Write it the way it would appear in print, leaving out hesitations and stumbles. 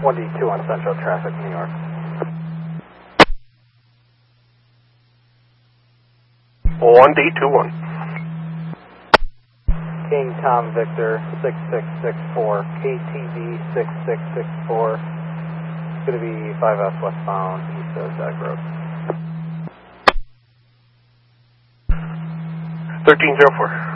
1D2 on Central Traffic, New York. 1D21. King Tom Victor 6664, KTV 6664. It's going to be 5S westbound east of Zag Road. 1304.